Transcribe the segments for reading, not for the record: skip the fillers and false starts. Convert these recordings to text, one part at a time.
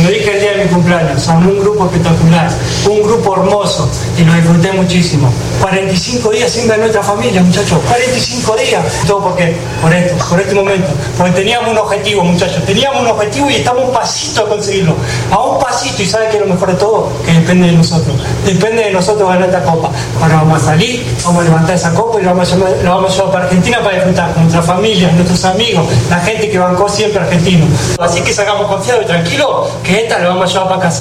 lo dije el día de mi cumpleaños, armé un grupo espectacular, un grupo hermoso, y lo disfruté muchísimo. 45 días sin ver a nuestra familia, muchachos, 45 días. Todo porque, por este momento, porque teníamos un objetivo, muchachos, y estamos un pasito a conseguirlo, a un pasito, y ¿sabe qué es lo mejor de todo? Que depende de nosotros ganar esta copa. Ahora vamos a salir, vamos a levantar esa copa y la vamos a llevar para Argentina para disfrutar con nuestra familia, nuestros amigos, la gente que bancó siempre argentino. Así que sacamos confiado y tranquilo que esta la vamos a llevar para casa.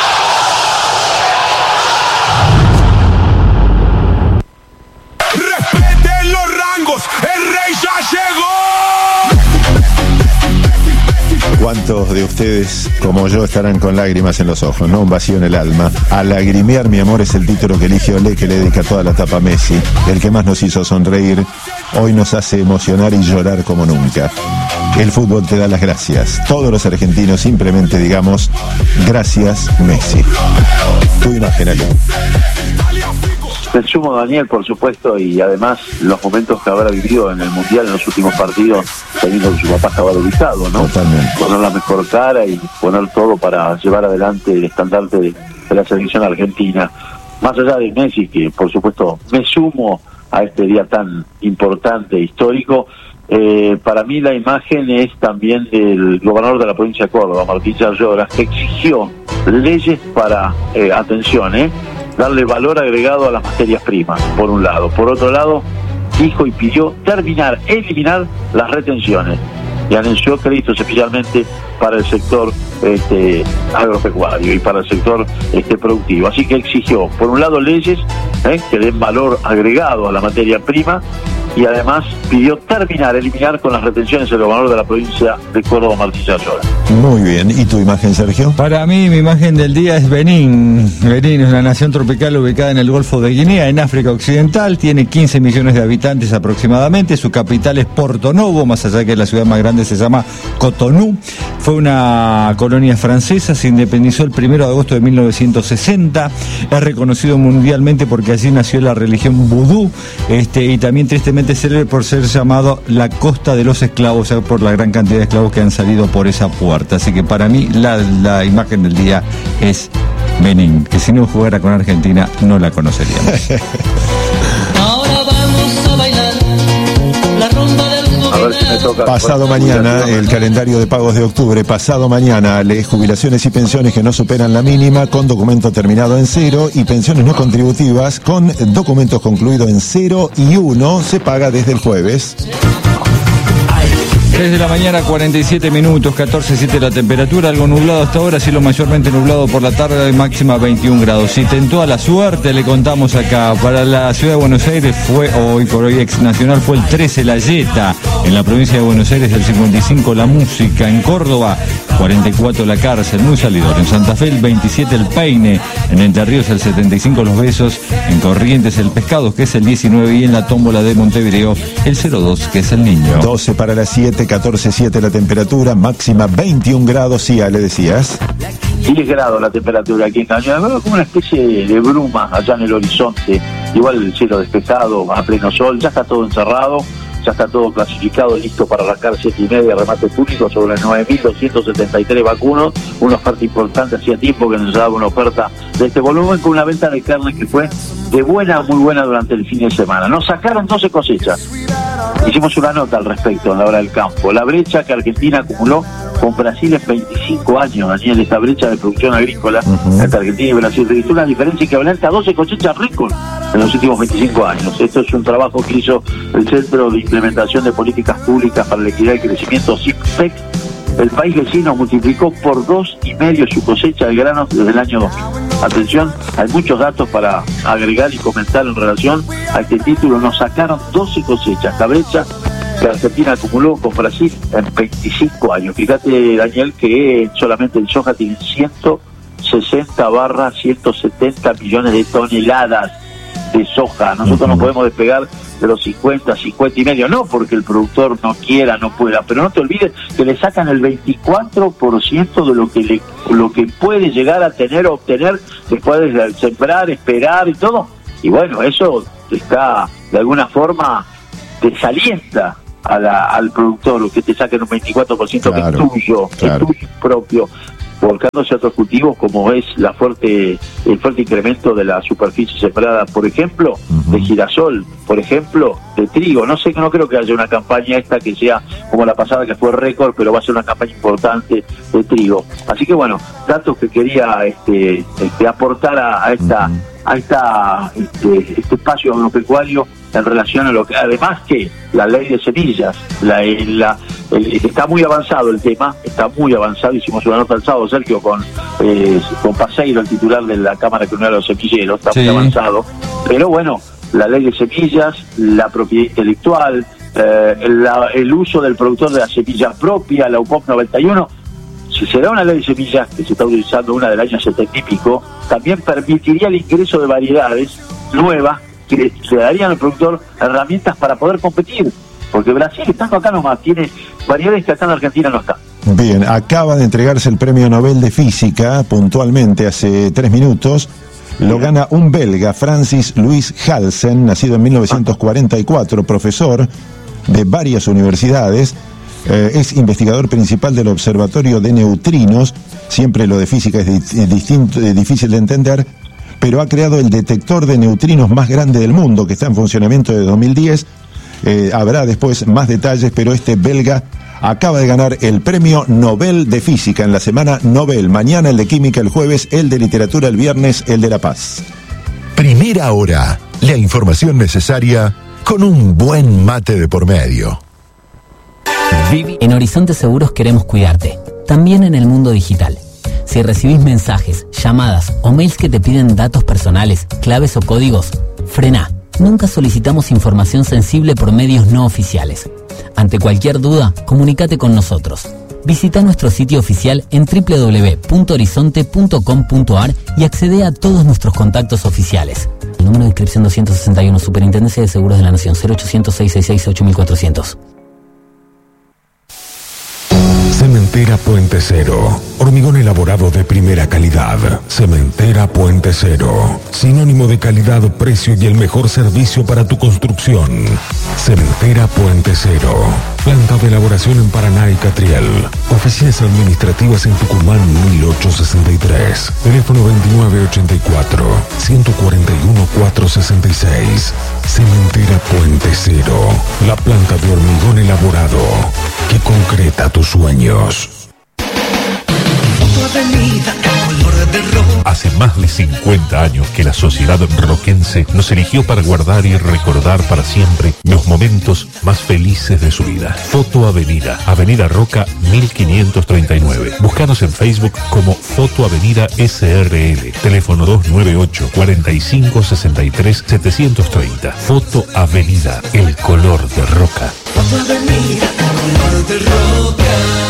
¡Respeten los rangos! ¡El rey ya llegó! ¿Cuántos de ustedes, como yo, estarán con lágrimas en los ojos, no un vacío en el alma? A lagrimear, mi amor, es el título que elige Olé, que le dedica toda la etapa a Messi, el que más nos hizo sonreír, hoy nos hace emocionar y llorar como nunca. El fútbol te da las gracias. Todos los argentinos simplemente digamos, gracias, Messi. Tu imagen, Ale. Me sumo a Daniel, por supuesto, y además los momentos que habrá vivido en el Mundial en los últimos partidos, teniendo que su papá estaba ubicado, ¿no? Totalmente. Poner la mejor cara y poner todo para llevar adelante el estandarte de la selección argentina. Más allá de Messi, que por supuesto me sumo a este día tan importante, histórico, para mí la imagen es también del gobernador de la provincia de Córdoba, Martín Yarlora, que exigió leyes para, darle valor agregado a las materias primas, por un lado. Por otro lado, dijo y pidió eliminar las retenciones, y anunció créditos especialmente para el sector agropecuario y para el sector productivo. Así que exigió, por un lado, leyes que den valor agregado a la materia prima, y además pidió eliminar con las retenciones el gobernador de la provincia de Córdoba, Martín Yarlora. Muy bien. ¿Y tu imagen, Sergio? Para mí, mi imagen del día es Benín. Benín es una nación tropical ubicada en el Golfo de Guinea, en África Occidental. Tiene 15 millones de habitantes aproximadamente. Su capital es Porto Novo, más allá de que la ciudad más grande se llama Cotonú. Fue una colonia francesa, se independizó el 1 de agosto de 1960. Es reconocido mundialmente porque allí nació la religión vudú, y también tristemente célebre por ser llamado la costa de los esclavos, o sea, por la gran cantidad de esclavos que han salido por esa puerta. Así que para mí la imagen del día es Benín, que si no jugara con Argentina no la conoceríamos. Ahora vamos a bailar la rumba del A ver si me toca. Pasado mañana, el calendario de pagos de octubre, pasado mañana, jubilaciones y pensiones que no superan la mínima con documento terminado en 0 y pensiones no contributivas con documentos concluidos en 0 y 1 se paga desde el jueves. 3 de la mañana, 47 minutos, 14.7 la temperatura, algo nublado hasta ahora, cielo mayormente nublado por la tarde, máxima 21 grados. Si tentó a la suerte, le contamos acá, para la ciudad de Buenos Aires fue, hoy por hoy ex nacional, fue el 13 la Yeta, en la provincia de Buenos Aires el 55 la Música, en Córdoba 44 la Cárcel, muy salidor, en Santa Fe el 27 el Peine, en Entre Ríos el 75 los Besos, en Corrientes el Pescados, que es el 19, y en la Tómbola de Montevideo el 02, que es el Niño. 12 para las 7, 14.7 la temperatura, máxima 21 grados, sí, le decías. 10 grados la temperatura aquí en Cañón, como una especie de bruma allá en el horizonte, igual el cielo despejado, a pleno sol, ya está todo encerrado, ya está todo clasificado, listo para arrancar 7:30, remate público sobre 9.273 vacunos, una oferta importante, hacía tiempo que nos daba una oferta de este volumen, con una venta de carne que fue de buena a muy buena durante el fin de semana. Nos sacaron 12 cosechas, hicimos una nota al respecto en la hora del campo, la brecha que Argentina acumuló con Brasil en 25 años, Daniel, esta brecha de producción agrícola entre Argentina y Brasil registró una diferencia equivalente a 12 cosechas récord en los últimos 25 años. Esto es un trabajo que hizo el Centro de Implementación de Políticas Públicas para la Equidad y Crecimiento, CIPEC. El país vecino multiplicó por 2,5 su cosecha de granos desde el año 2000. Atención, hay muchos datos para agregar y comentar en relación a este título. Nos sacaron 12 cosechas, la brecha que Argentina acumuló con Brasil en 25 años. Fíjate, Daniel, que solamente el soja tiene 160/170 millones de toneladas de soja. Nosotros no podemos despegar de los 50,5, no porque el productor no quiera, no pueda, pero no te olvides que le sacan el 24% de lo que puede llegar a tener o obtener después de sembrar, esperar y todo. Y bueno, eso está de alguna forma desalienta al productor, que te saquen un 24% claro, que es tuyo, claro, que es tuyo propio. volcándose a otros cultivos como es el fuerte incremento de la superficie sembrada, por ejemplo, de girasol, por ejemplo, de trigo. No creo que haya una campaña esta que sea como la pasada, que fue récord, pero va a ser una campaña importante de trigo. Así que bueno, datos que quería aportar a este espacio agropecuario en relación a lo que, además que la ley de semillas, está muy avanzado el tema, está muy avanzado. Hicimos una nota el sábado, Sergio, con Paseiro, el titular de la Cámara Comunal de los Semilleros, está muy avanzado. Pero bueno, la ley de semillas, la propiedad intelectual, el uso del productor de la semilla propia, la UPOP 91. Si se da una ley de semillas, que se está utilizando una del año 70 y pico, también permitiría el ingreso de variedades nuevas que le darían al productor herramientas para poder competir, porque Brasil, estando acá nomás, tiene variedades que acá en Argentina no están. Bien, acaba de entregarse el Premio Nobel de Física, puntualmente hace 3 minutos. Lo gana un belga, Francis Louis Halsen, nacido en 1944, profesor de varias universidades. Es investigador principal del Observatorio de Neutrinos. Siempre lo de física es difícil de entender, pero ha creado el detector de neutrinos más grande del mundo, que está en funcionamiento desde 2010. Habrá después más detalles, pero este belga acaba de ganar el Premio Nobel de Física en la semana Nobel. Mañana el de Química, el jueves el de Literatura, el viernes el de La Paz. Primera hora, la información necesaria con un buen mate de por medio. En Horizonte Seguros queremos cuidarte, también en el mundo digital. Si recibís mensajes, llamadas o mails que te piden datos personales, claves o códigos, frená. Nunca solicitamos información sensible por medios no oficiales. Ante cualquier duda, comunícate con nosotros. Visita nuestro sitio oficial en www.horizonte.com.ar y accede a todos nuestros contactos oficiales. El número de inscripción 261, Superintendencia de Seguros de la Nación, 0800-666-8400. Cementera Puente Cero. Hormigón elaborado de primera calidad. Cementera Puente Cero. Sinónimo de calidad, precio y el mejor servicio para tu construcción. Cementera Puente Cero. Planta de elaboración en Paraná y Catriel. Oficinas administrativas en Tucumán 1863. Teléfono 2984-141-466. Cementera Puente Cero. La planta de hormigón elaborado que concreta tus sueños. Hace más de 50 años que la sociedad roquense nos eligió para guardar y recordar para siempre los momentos más felices de su vida. Foto Avenida, Avenida Roca 1539. Búscanos en Facebook como Foto Avenida SRL. Teléfono 298-4563-730. Foto Avenida, el color de Roca. Foto Avenida, el color de Roca.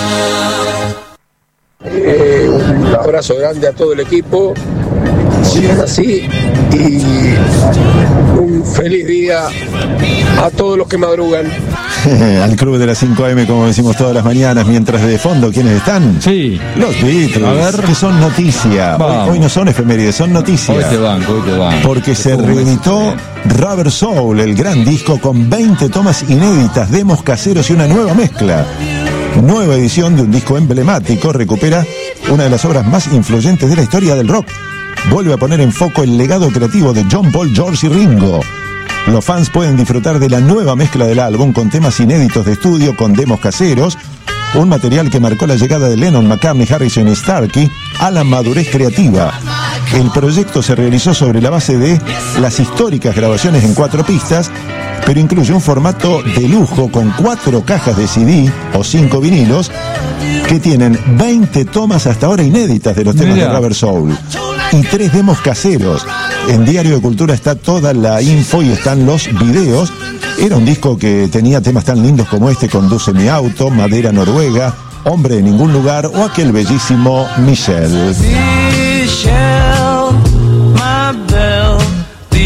Un abrazo grande a todo el equipo, sigan así, y un feliz día a todos los que madrugan. Al club de las 5 AM, como decimos todas las mañanas, mientras de fondo, ¿quiénes están? Sí. Los Beatles, a ver, que son noticia. Hoy no son efemérides, son noticias. Hoy te banco. Porque se reeditó Rubber Soul, el gran disco con 20 tomas inéditas, demos caseros y una nueva mezcla. Nueva edición de un disco emblemático, recupera una de las obras más influyentes de la historia del rock. Vuelve a poner en foco el legado creativo de John, Paul, George y Ringo. Los fans pueden disfrutar de la nueva mezcla del álbum con temas inéditos de estudio, con demos caseros, un material que marcó la llegada de Lennon, McCartney, Harrison y Starkey a la madurez creativa. El proyecto se realizó sobre la base de las históricas grabaciones en 4 pistas, pero incluye un formato de lujo con 4 cajas de CD o 5 vinilos que tienen 20 tomas hasta ahora inéditas de los temas de Rubber Soul y 3 demos caseros. En Diario de Cultura está toda la info y están los videos. Era un disco que tenía temas tan lindos como este, Conduce mi auto, Madera Noruega, Hombre de ningún lugar o aquel bellísimo Michelle.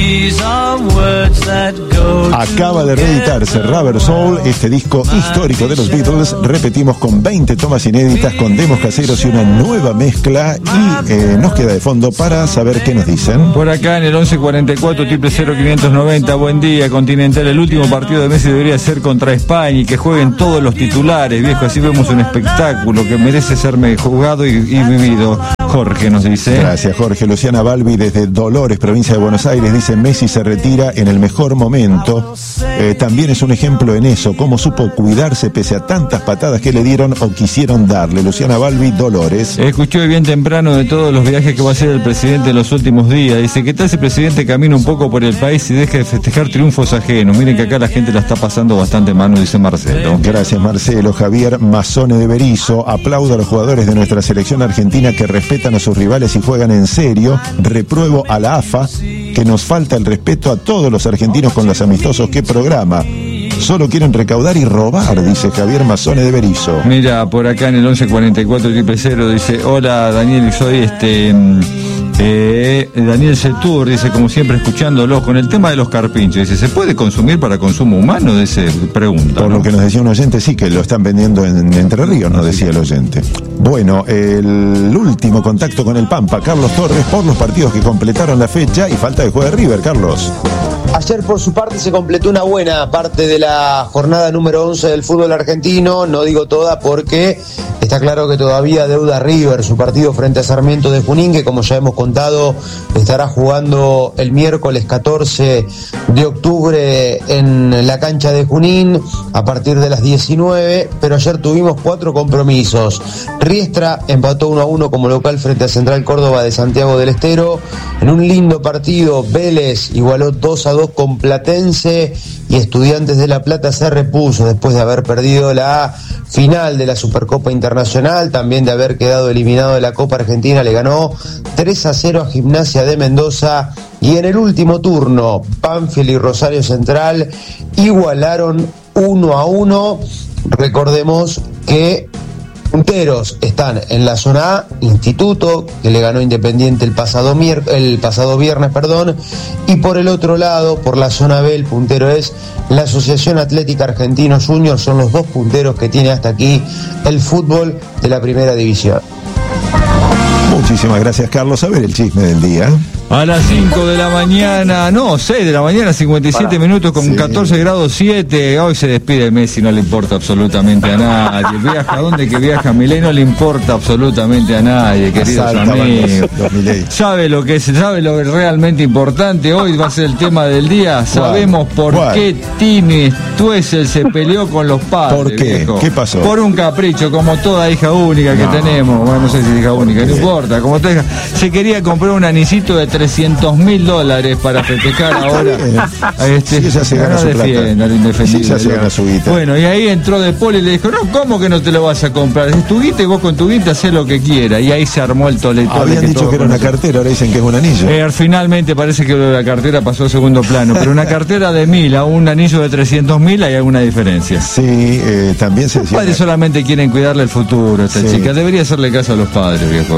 Acaba de reeditarse Rubber Soul, este disco histórico de los Beatles, repetimos, con 20 tomas inéditas, con demos caseros y una nueva mezcla, y nos queda de fondo para saber qué nos dicen. Por acá en el 1144-00590, buen día, Continental, el último partido de Messi debería ser contra España y que jueguen todos los titulares, viejo, así vemos un espectáculo que merece ser jugado y vivido. Jorge nos dice. Gracias, Jorge. Luciana Balbi desde Dolores, provincia de Buenos Aires, dice: Messi se retira en el mejor momento. También es un ejemplo en eso, cómo supo cuidarse pese a tantas patadas que le dieron o quisieron darle. Luciana Balbi, Dolores. Escuché bien temprano de todos los viajes que va a hacer el presidente en los últimos días. Dice: ¿qué tal si el presidente camina un poco por el país y deja de festejar triunfos ajenos? Miren que acá la gente la está pasando bastante mano, dice Marcelo. Gracias, Marcelo. Javier Mazzone de Berizo: aplaudo a los jugadores de nuestra selección argentina que respetan a sus rivales y juegan en serio. Repruebo a la AFA que nos falta el respeto a todos los argentinos con los amistosos que programa. Solo quieren recaudar y robar, dice Javier Mazzone de Berizo. Mira, por acá en el 1144-000 dice: hola Daniel, soy Daniel Setur, dice, como siempre escuchándolo, con el tema de los carpinchos, dice: ¿se puede consumir para consumo humano? Dice, pregunta. Por lo que nos decía un oyente, sí, que lo están vendiendo en Entre Ríos, nos decía el oyente. Bueno, el último contacto con el Pampa, Carlos Torres, por los partidos que completaron la fecha y falta de juego de River. Carlos. Ayer, por su parte, se completó una buena parte de la jornada número 11 del fútbol argentino. No digo toda porque está claro que todavía deuda River su partido frente a Sarmiento de Junín, que, como ya hemos contado, estará jugando el miércoles 14 de octubre en la cancha de Junín a partir de las 19. Pero ayer tuvimos 4 compromisos. Riestra empató 1-1 como local frente a Central Córdoba de Santiago del Estero. En un lindo partido, Vélez igualó 2-2 con Platense, y Estudiantes de La Plata se repuso después de haber perdido la final de la Supercopa Internacional, también de haber quedado eliminado de la Copa Argentina. Le ganó 3-0 a Gimnasia de Mendoza, y en el último turno Banfield y Rosario Central igualaron 1-1. Recordemos que punteros están en la zona A, Instituto, que le ganó Independiente el pasado viernes, y por el otro lado, por la zona B, el puntero es la Asociación Atlética Argentinos Juniors. Son los 2 punteros que tiene hasta aquí el fútbol de la primera división. Muchísimas gracias, Carlos. A ver el chisme del día. A las 5 de la mañana, no, 6 de la mañana, 57 minutos con 14 grados 7. Hoy se despide Messi, no le importa absolutamente a nadie. Viaja, ¿dónde que viaja Milei? No le importa absolutamente a nadie, queridos amigos. ¿Sabe lo que es realmente importante? Hoy va a ser el tema del día. Sabemos por qué Tini Stoessel se peleó con los padres. ¿Por qué? Viejo. ¿Qué pasó? Por un capricho, como toda hija única que tenemos. Bueno, no sé si es hija única, no importa. Como toda hija. Se quería comprar un anillito de $300.000 para festejar ahora. Sí, ella se gana su plata. Sí, ella se gana su guita. Bueno, y ahí entró De Paul y le dijo: no, ¿cómo que no te lo vas a comprar? Es tu guita y vos con tu guita hacés lo que quieras. Y ahí se armó el toletón. Habían dicho que era una cartera, ahora dicen que es un anillo. Finalmente parece que lo de la cartera pasó a segundo plano, pero una cartera de 1.000 a un anillo de $300.000 hay alguna diferencia. Sí, también se decía. Los padres solamente quieren cuidarle el futuro a esta chica. Debería hacerle caso a los padres, viejo.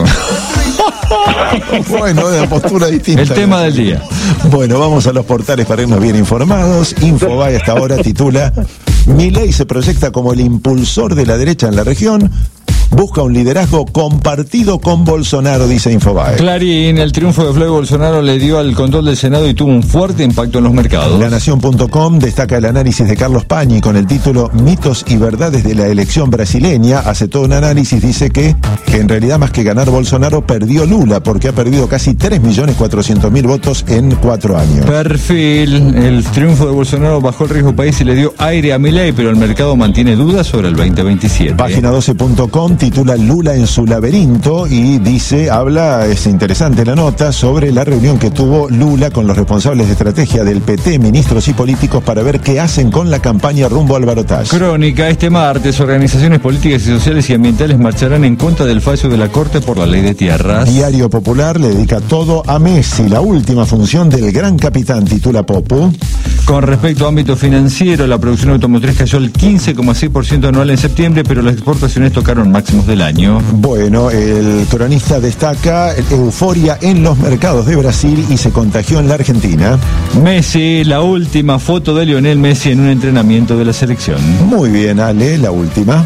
Bueno, de postura distinta. El tema del día. Bueno, vamos a los portales para irnos bien informados. Infobae hasta ahora titula: Milei se proyecta como el impulsor de la derecha en la región. Busca un liderazgo compartido con Bolsonaro, dice Infobae. Clarín: el triunfo de Flávio Bolsonaro le dio al control del Senado y tuvo un fuerte impacto en los mercados. La-Nación.com destaca el análisis de Carlos Pañi con el título Mitos y verdades de la elección brasileña. Hace todo un análisis, dice que en realidad, más que ganar Bolsonaro, perdió Lula, porque ha perdido casi 3.400.000 votos en 4 años. Perfil: el triunfo de Bolsonaro bajó el riesgo país y le dio aire a Milei, pero el mercado mantiene dudas sobre el 2027. Página 12.com titula Lula en su laberinto y dice, es interesante la nota, sobre la reunión que tuvo Lula con los responsables de estrategia del PT, ministros y políticos, para ver qué hacen con la campaña rumbo al balotaje. Crónica: este martes organizaciones políticas y sociales y ambientales marcharán en contra del fallo de la Corte por la ley de tierras. Diario Popular le dedica todo a Messi, la última función del gran capitán, titula Popu. Con respecto a ámbito financiero, la producción automotriz cayó el 15,6% anual en septiembre, pero las exportaciones tocaron máximo máximos del año. Bueno, el cronista destaca euforia en los mercados de Brasil y se contagió en la Argentina. Messi, la última foto de Lionel Messi en un entrenamiento de la selección. Muy bien, Ale, la última.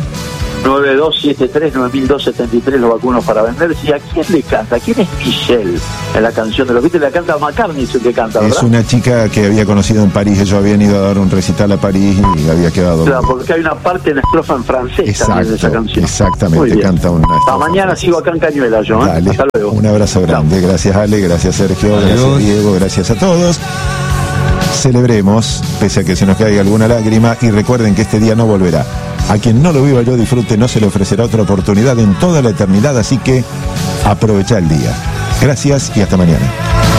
9273-9273 los vacunos para vender. ¿Y a quién le canta? ¿Quién es Michelle en la canción de los Beatles? Le canta a McCartney, es el que canta, ¿verdad? Es una chica que había conocido en París. Ellos habían ido a dar un recital a París y había quedado... Claro, porque hay una parte en la estrofa en francés también de esa canción. Exactamente, canta una estrofa. Hasta mañana sigo acá en Cañuela yo, ¿eh? Dale, hasta luego. Un abrazo grande. Chao. Gracias, Ale, gracias, Sergio, gracias, Diego, gracias a todos. Celebremos, pese a que se nos caiga alguna lágrima, y recuerden que este día no volverá. A quien no lo viva yo disfrute, no se le ofrecerá otra oportunidad en toda la eternidad, así que aprovecha el día. Gracias y hasta mañana.